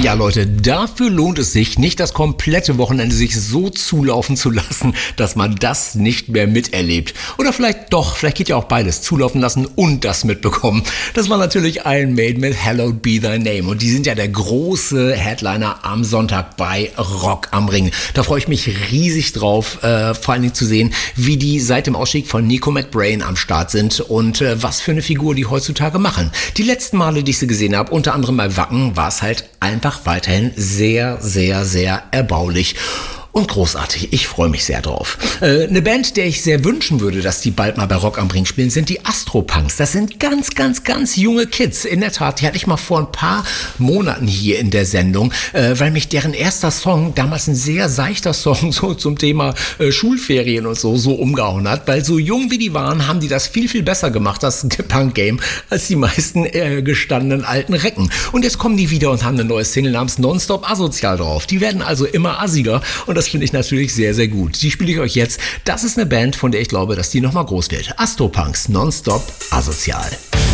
Ja, Leute, dafür lohnt es sich, nicht das komplette Wochenende sich so zulaufen zu lassen, dass man das nicht mehr miterlebt. Oder vielleicht doch, vielleicht geht ja auch beides, zulaufen lassen und das mitbekommen. Das war natürlich Iron Maiden mit Hallowed Be Thy Name. Und die sind ja der große Headliner am Sonntag bei Rock am Ring. Da freue ich mich riesig drauf, vor allen Dingen zu sehen, wie die seit dem Ausstieg von Nico McBrain am Start sind und was für eine Figur die heutzutage machen. Die letzten Male, die ich sie gesehen habe, unter anderem bei Wacken, war es halt einfach weiterhin sehr, sehr, sehr erbaulich. Und großartig. Ich freue mich sehr drauf. Eine Band, der ich sehr wünschen würde, dass die bald mal bei Rock am Ring spielen, sind die Astropunks. Das sind ganz, ganz, ganz junge Kids. In der Tat, die hatte ich mal vor ein paar Monaten hier in der Sendung, weil mich deren erster Song, damals ein sehr seichter Song, so zum Thema Schulferien und so umgehauen hat. Weil so jung wie die waren, haben die das viel, viel besser gemacht, das Punk-Game, als die meisten gestandenen alten Recken. Und jetzt kommen die wieder und haben eine neue Single namens Nonstop Asozial drauf. Die werden also immer assiger und das finde ich natürlich sehr, sehr gut. Die spiele ich euch jetzt. Das ist eine Band, von der ich glaube, dass die nochmal groß wird. Astropunks, Nonstop Asozial.